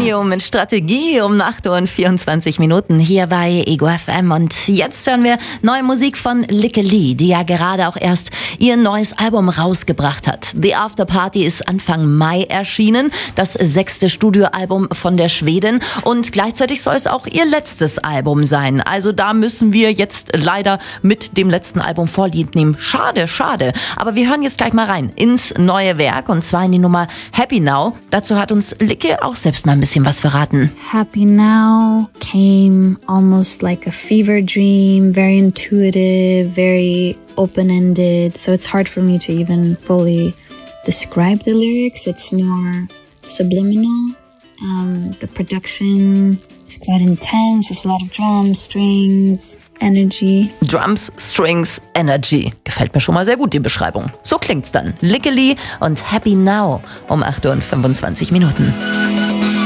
Premium mit Strategie um 8 Uhr und 24 Minuten hier bei Ego FM. Und jetzt hören wir neue Musik von Lykke Li, die ja gerade auch erst ihr neues Album rausgebracht hat. The After Party ist Anfang Mai erschienen, das 6. Studioalbum von der Schwedin. Und gleichzeitig soll es auch ihr letztes Album sein. Also da müssen wir jetzt leider mit dem letzten Album Vorlieb nehmen. Schade, schade. Aber wir hören jetzt gleich mal rein ins neue Werk, und zwar in die Nummer Happy Now. Dazu hat uns Lykke auch selbst mal ein bisschen was verraten. Happy Now came almost like a fever dream, very intuitive, very open-ended, so it's hard for me to even fully describe the lyrics. It's more subliminal. The production is quite intense. There's a lot of drums, strings, energy. Drums, Strings, Energy. Gefällt mir schon mal sehr gut, die Beschreibung. So klingt's dann. Lykke Li und Happy Now um 8 Uhr und 25 Minuten.